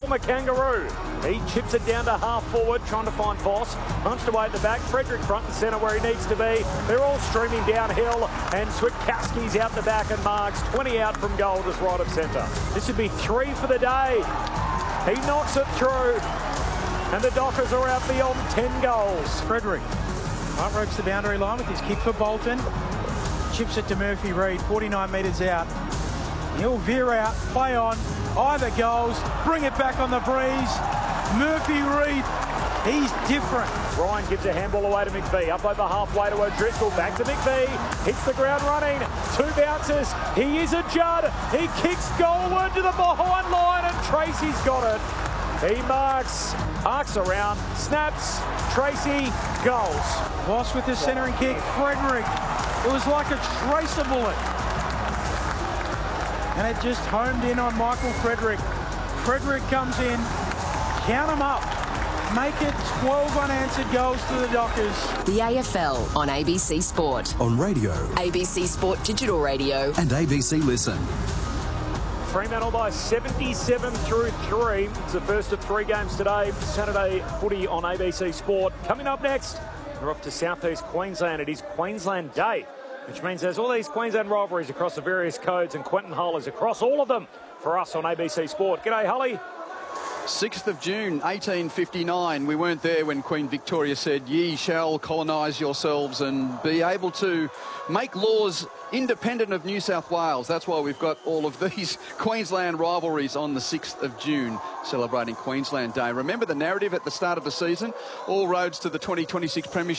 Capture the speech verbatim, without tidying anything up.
former Kangaroo. He chips it down to half forward, trying to find Voss. Punched away at the back. Frederick front and centre where he needs to be. They're all streaming downhill, and Switkowski's out the back and marks twenty out from goal, just right of centre. This would be three for the day. He knocks it through, and the Dockers are out beyond ten goals. Frederick right ropes the boundary line with his kick for Bolton. Chips it to Murphy Reid, forty-nine metres out. He'll veer out, play on, either goals, bring it back on the breeze. Murphy Reid, he's different. Ryan gives a handball away to McVeigh, up over halfway to O'Driscoll, back to McVeigh, hits the ground running, two bounces, he is a Judd, he kicks goalward to the behind line, and Tracy's got it. He marks, arcs around, snaps, Tracy, goals. Voss with the centering kick, Frederick, it was like a tracer bullet. And it just homed in on Michael Frederick. Frederick comes in, count them up. Make it twelve unanswered goals to the Dockers. The A F L on A B C Sport. On radio. A B C Sport Digital Radio. And A B C Listen. Fremantle by seventy-seven through three. It's the first of three games today. Saturday footy on A B C Sport. Coming up next, we're off to southeast Queensland. It is Queensland Day, which means there's all these Queensland rivalries across the various codes, and Quentin Hull is across all of them for us on A B C Sport. G'day, Hully. sixth of June, eighteen fifty-nine. We weren't there when Queen Victoria said, "Ye shall colonise yourselves and be able to make laws independent of New South Wales." That's why we've got all of these Queensland rivalries on the sixth of June, celebrating Queensland Day. Remember the narrative at the start of the season? All roads to the twenty twenty-six Premiership